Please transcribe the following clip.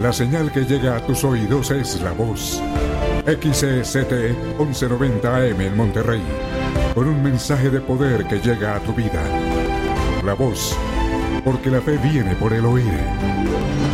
La señal que llega a tus oídos es La Voz. XCT 1190 AM en Monterrey. Con un mensaje de poder que llega a tu vida. La Voz. Porque la fe viene por el oír.